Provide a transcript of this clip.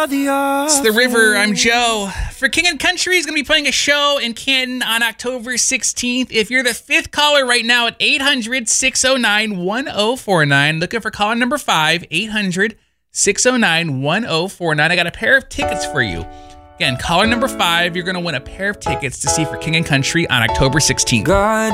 It's The River. I'm Joe. For King and Country is going to be playing a show in Canton on October 16th. If you're the fifth caller right now at 800-609-1049, looking for caller number 5, 800-609-1049. I got a pair of tickets for you. Again, caller number 5, you're going to win a pair of tickets to see For King and Country on October 16th.